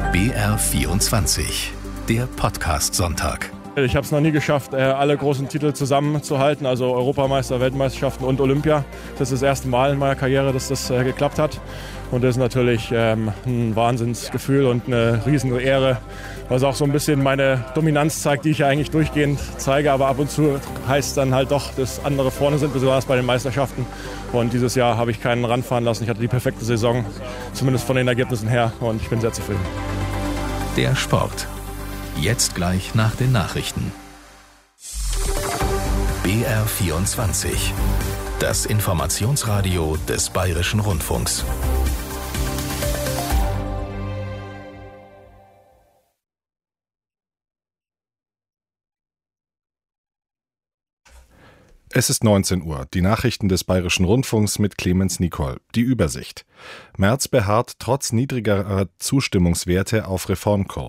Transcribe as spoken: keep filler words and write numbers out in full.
B R vierundzwanzig, der Podcast-Sonntag. Ich habe es noch nie geschafft, alle großen Titel zusammenzuhalten, also Europameister, Weltmeisterschaften und Olympia. Das ist das erste Mal in meiner Karriere, dass das geklappt hat. Und das ist natürlich ähm, ein Wahnsinnsgefühl und eine riesige Ehre, was auch so ein bisschen meine Dominanz zeigt, die ich ja eigentlich durchgehend zeige. Aber ab und zu heißt es dann halt doch, dass andere vorne sind, besonders bei den Meisterschaften. Und dieses Jahr habe ich keinen ranfahren lassen. Ich hatte die perfekte Saison, zumindest von den Ergebnissen her. Und ich bin sehr zufrieden. Der Sport. Jetzt gleich nach den Nachrichten. B R vierundzwanzig. Das Informationsradio des Bayerischen Rundfunks. Es ist neunzehn Uhr. Die Nachrichten des Bayerischen Rundfunks mit Clemens Nicol. Die Übersicht. Merz beharrt trotz niedrigerer Zustimmungswerte auf Reformkurs.